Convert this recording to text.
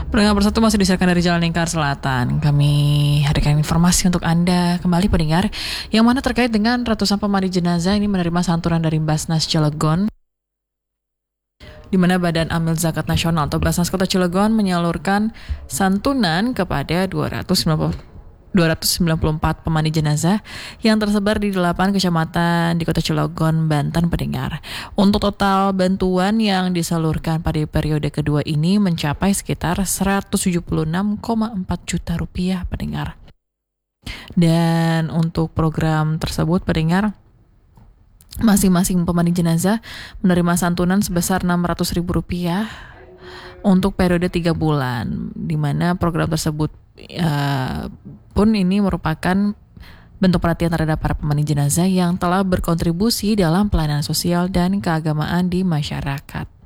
Pendengar Bersatu masih disiarkan dari Jalan Lingkar Selatan. Kami hadirkan informasi untuk Anda kembali pendengar, yang mana terkait dengan ratusan pemandi jenazah ini menerima santunan dari Basnas Cilegon, di mana Badan Amil Zakat Nasional atau Basnas Kota Cilegon menyalurkan santunan kepada 294 pemandi jenazah yang tersebar di 8 kecamatan di Kota Cilegon, Banten pendengar. Untuk total bantuan yang disalurkan pada periode kedua ini mencapai sekitar 176,4 juta rupiah pendengar. Dan untuk program tersebut pendengar, masing-masing pemandi jenazah menerima santunan sebesar Rp600.000 untuk periode 3 bulan, di mana program tersebut pun ini merupakan bentuk perhatian terhadap para pemandi jenazah yang telah berkontribusi dalam pelayanan sosial dan keagamaan di masyarakat.